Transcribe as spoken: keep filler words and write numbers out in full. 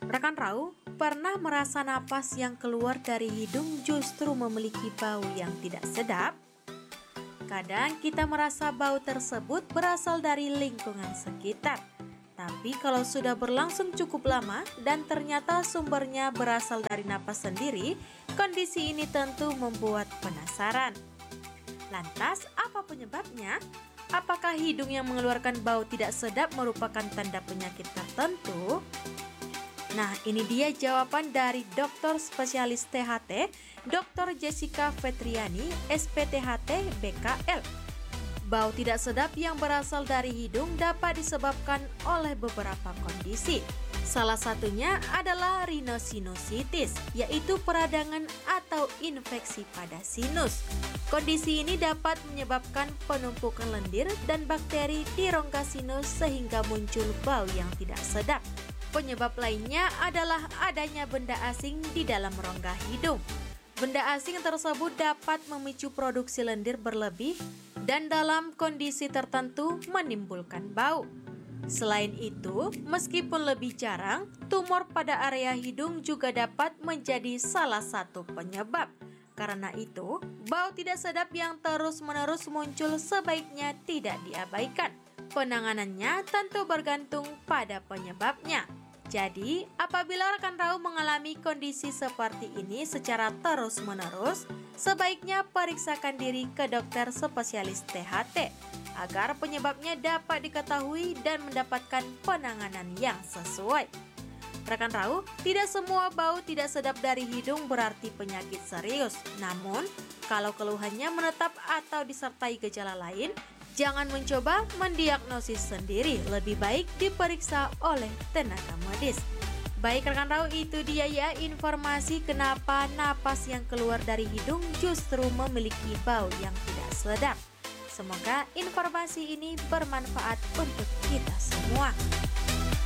Rekan Rau, pernah merasa napas yang keluar dari hidung justru memiliki bau yang tidak sedap? Kadang kita merasa bau tersebut berasal dari lingkungan sekitar. Tapi kalau sudah berlangsung cukup lama dan ternyata sumbernya berasal dari napas sendiri, kondisi ini tentu membuat penasaran. Lantas, apa penyebabnya? Apakah hidung yang mengeluarkan bau tidak sedap merupakan tanda penyakit tertentu? Nah, ini dia jawaban dari dokter spesialis T H T, dokter Jessica Fetriani, S P T H T B K L. Bau tidak sedap yang berasal dari hidung dapat disebabkan oleh beberapa kondisi. Salah satunya adalah rhinosinusitis, yaitu peradangan atau infeksi pada sinus. Kondisi ini dapat menyebabkan penumpukan lendir dan bakteri di rongga sinus sehingga muncul bau yang tidak sedap. Penyebab lainnya adalah adanya benda asing di dalam rongga hidung. Benda asing tersebut dapat memicu produksi lendir berlebih dan dalam kondisi tertentu menimbulkan bau. Selain itu, meskipun lebih jarang, tumor pada area hidung juga dapat menjadi salah satu penyebab. Karena itu, bau tidak sedap yang terus-menerus muncul sebaiknya tidak diabaikan. Penanganannya tentu bergantung pada penyebabnya. Jadi, apabila rekan Rau mengalami kondisi seperti ini secara terus-menerus, sebaiknya periksakan diri ke dokter spesialis T H T agar penyebabnya dapat diketahui dan mendapatkan penanganan yang sesuai. Rekan Rau, tidak semua bau tidak sedap dari hidung berarti penyakit serius. Namun, kalau keluhannya menetap atau disertai gejala lain, jangan mencoba mendiagnosis sendiri, lebih baik diperiksa oleh tenaga medis. Baik rekan Rau, itu dia ya informasi kenapa napas yang keluar dari hidung justru memiliki bau yang tidak sedap. Semoga informasi ini bermanfaat untuk kita semua.